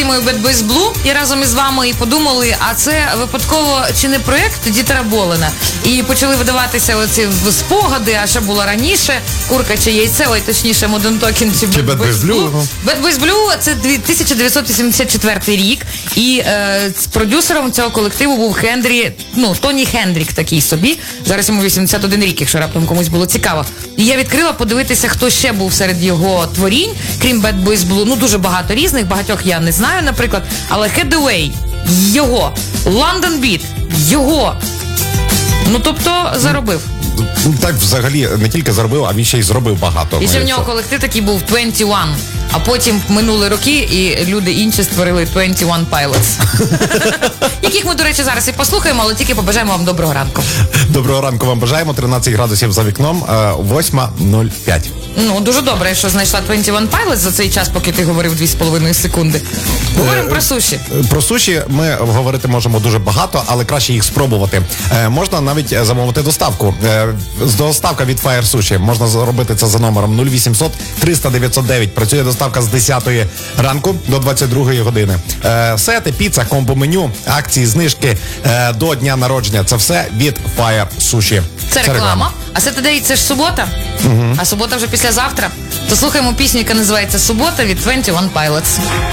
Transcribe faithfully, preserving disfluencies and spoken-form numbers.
фірмою Bad Boys Blue і разом із вами і подумали, а це випадково чи не проєкт Дітера Болена? І почали видаватися оці спогади, а ще було раніше, курка чи яйце, ой, точніше, Modern Talking чи Bad, Bad Boys Blue. Blue. Bad Boys Blue – це тисяча дев'ятсот вісімдесят четвертий рік, і е, з продюсером цього колективу був Хендрі, ну, Тоні Хендрік такий собі. Зараз йому вісімдесят один рік, якщо раптом комусь було цікаво. І я відкрила подивитися, хто ще був серед його творінь, крім Bad Boys Blue. Ну, дуже багато різних, багатьох я не знаю, наприклад. Але Hathaway – його. London Beat – його. Ну, тобто, заробив. Так, взагалі, не тільки заробив, а він ще й зробив багато. І ще в нього колектив такий був двадцять один. А потім минули роки, і люди інші створили двадцять один Pilots. Яких ми, до речі, зараз і послухаємо, але тільки побажаємо вам доброго ранку. Доброго ранку вам бажаємо. тринадцять градусів за вікном, восьма нуль п'ять. Ну, дуже добре, що знайшла двадцять один Pilots за цей час, поки ти говорив дві з половиною секунди. Говоримо про суші. Про суші ми говорити можемо дуже багато, але краще їх спробувати. Е, можна навіть замовити доставку. Е, доставка від Fire Sushi. Можна зробити це за номером нуль вісімсот триста дев'ятсот дев'ять. Працює доставка з десятої ранку до двадцять другої години. Е, сети, піца, комбо-меню, акції, знижки е, до дня народження. Це все від Fire Sushi. Це, це реклама. реклама. А Saturday – це ж субота. Угу. А субота вже післязавтра. То слухаємо пісню, яка називається «Субота» від двадцять один Pilots.